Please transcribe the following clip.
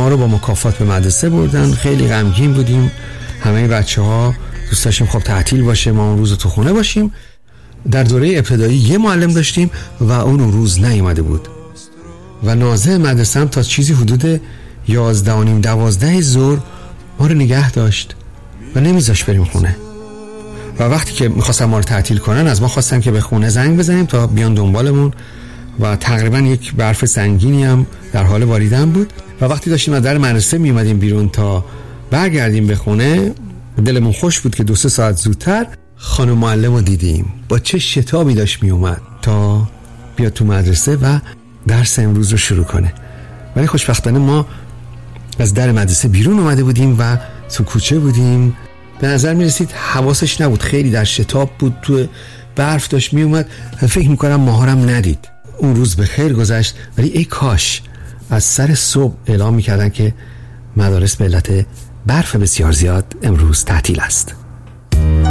ما رو با مکافات به مدرسه بردن. خیلی غمگین بودیم، همه بچه‌ها دوست داشتیم خب تعطیل باشه، ما اون روز تو خونه باشیم. در دوره ابتدایی یه معلم داشتیم و اون روز نیومده بود و ناظم مدرسه هم تا چیزی حدود 11:30-12 ظهر ما رو نگه داشت و نمیذاشت بریم خونه. و وقتی که میخواستن ما رو تعطیل کنن، از ما خواستن که به خونه زنگ بزنیم تا بیان دنبالمون و تقریبا یک برف سنگینی هم در حال باریدن بود. و وقتی داشتیم از در مدرسه میومدیم بیرون تا برگردیم به خونه، دلمون خوش بود که 2-3 ساعت زودتر خانم معلم رو دیدیم. با چه شتابی داشت میومد تا بیاد تو مدرسه و درس امروز رو شروع کنه. ولی خوشبختانه ما از در مدرسه بیرون اومده بودیم و تو کوچه بودیم. به نظر میرسید حواسش نبود، خیلی در شتاب بود، تو برف داشت میومد. فکر میکنم ماهارم ندید. اون روز به خیر گذشت، ولی ای کاش از سر صبح اعلام میکردن که مدارس به علت برف بسیار زیاد امروز تعطیل است.